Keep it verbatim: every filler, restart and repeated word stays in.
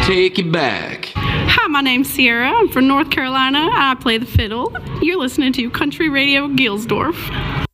take you back. Hi, my name's Sierra. I'm from North Carolina. I play the fiddle. You're listening to Country Radio Gilsdorf.